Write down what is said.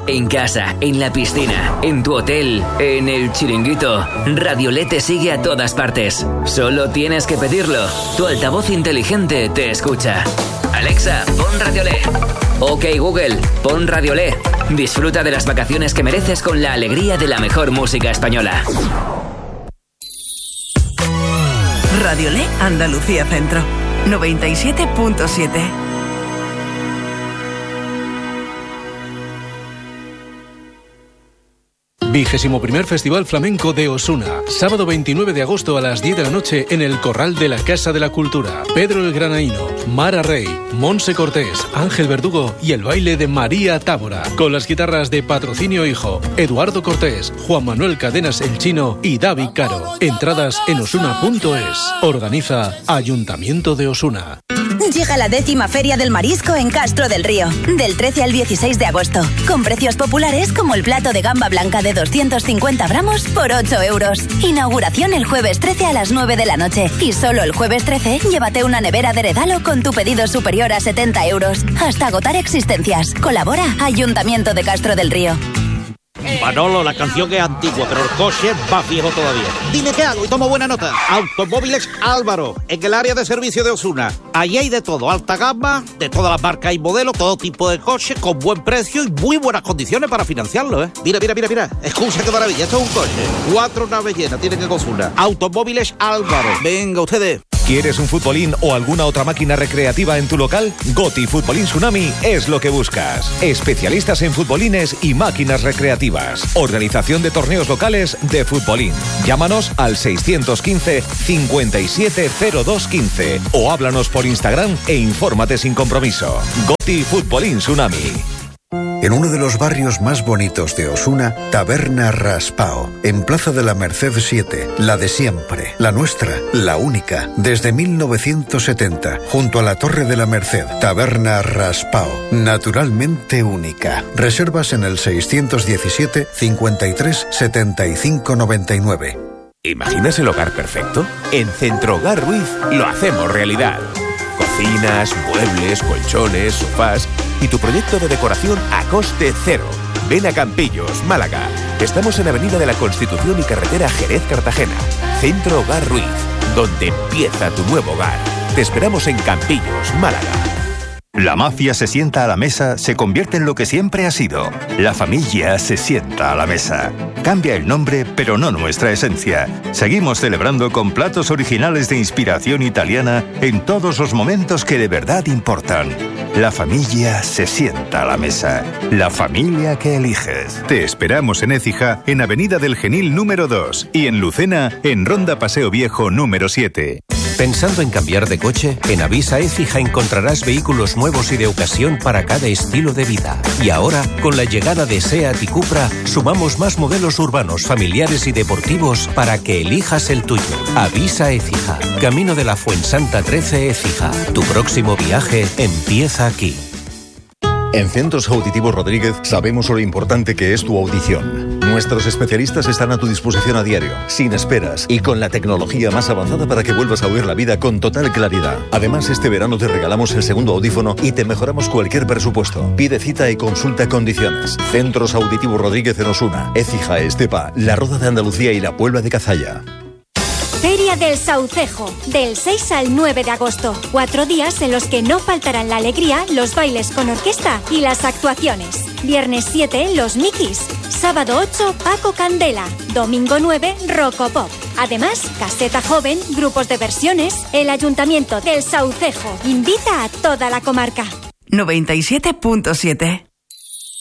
en casa, en la piscina, en tu hotel, en el chiringuito. Radiolé te sigue a todas partes. Solo tienes que pedirlo. Tu altavoz inteligente te escucha. Alexa, pon Radiolé. Ok Google, pon Radiolé. Disfruta de las vacaciones que mereces con la alegría de la mejor música española. Radiolé Andalucía Centro 97.7. º Festival Flamenco de Osuna. Sábado 29 de agosto a las 10 de la noche en el Corral de la Casa de la Cultura. Pedro el Granaíno, Mara Rey, Monse Cortés, Ángel Verdugo y el baile de María Tábora. Con las guitarras de Patrocinio Hijo, Eduardo Cortés, Juan Manuel Cadenas el Chino y David Caro. Entradas en osuna.es. Organiza Ayuntamiento de Osuna. Llega la 10ª Feria del Marisco en Castro del Río, del 13 al 16 de agosto, con precios populares como el plato de gamba blanca de 250 gramos por 8 euros. Inauguración el jueves 13 a las 9 de la noche y solo el jueves 13 llévate una nevera de regalo con tu pedido superior a 70 euros. Hasta agotar existencias. Colabora Ayuntamiento de Castro del Río. Manolo, la canción es antigua, pero el coche va viejo todavía. Dime qué hago y tomo buena nota. Automóviles Álvaro, en el área de servicio de Osuna. Allí hay de todo, alta gama, de todas las marcas y modelos, todo tipo de coches, con buen precio y muy buenas condiciones para financiarlo, ¿eh? Mira. Escucha qué maravilla, esto es un coche. 4 naves llenas, tienen que Osuna. Automóviles Álvaro. Venga, ustedes. ¿Quieres un futbolín o alguna otra máquina recreativa en tu local? Goti Futbolín Tsunami es lo que buscas. Especialistas en futbolines y máquinas recreativas. Organización de torneos locales de futbolín. Llámanos al 615 570215 o háblanos por Instagram e infórmate sin compromiso. Goti Futbolín Tsunami. En uno de los barrios más bonitos de Osuna, Taberna Raspao, en Plaza de la Merced 7, la de siempre, la nuestra, la única, desde 1970, junto a la Torre de la Merced, Taberna Raspao, naturalmente única. Reservas en el 617 53 75 99. ¿Imaginas el hogar perfecto? En Centro Hogar Ruiz lo hacemos realidad. Cocinas, muebles, colchones, sofás y tu proyecto de decoración a coste cero. Ven a Campillos, Málaga. Estamos en Avenida de la Constitución y Carretera Jerez-Cartagena. Centro Hogar Ruiz, donde empieza tu nuevo hogar. Te esperamos en Campillos, Málaga. La mafia se sienta a la mesa, se convierte en lo que siempre ha sido. La familia se sienta a la mesa. Cambia el nombre, pero no nuestra esencia. Seguimos celebrando con platos originales de inspiración italiana en todos los momentos que de verdad importan. La familia se sienta a la mesa. La familia que eliges. Te esperamos en Écija, en Avenida del Genil número 2 y en Lucena, en Ronda Paseo Viejo número 7. ¿Pensando en cambiar de coche? En Avisa Écija encontrarás vehículos nuevos y de ocasión para cada estilo de vida. Y ahora, con la llegada de SEAT y Cupra, sumamos más modelos urbanos, familiares y deportivos para que elijas el tuyo. Avisa Écija, Camino de la Fuensanta 13 Écija. Tu próximo viaje empieza aquí. En Centros Auditivos Rodríguez sabemos lo importante que es tu audición. Nuestros especialistas están a tu disposición a diario, sin esperas y con la tecnología más avanzada para que vuelvas a oír la vida con total claridad. Además, este verano te regalamos el segundo audífono y te mejoramos cualquier presupuesto. Pide cita y consulta condiciones. Centros Auditivos Rodríguez en Osuna, Écija, Estepa, La Roda de Andalucía y la Puebla de Cazalla. Feria del Saucejo, del 6 al 9 de agosto. 4 días en los que no faltarán la alegría, los bailes con orquesta y las actuaciones. Viernes 7, Los Mikis. Sábado 8, Paco Candela. Domingo 9, Rocopop. Además, caseta joven, grupos de versiones. El Ayuntamiento del Saucejo invita a toda la comarca. 97.7.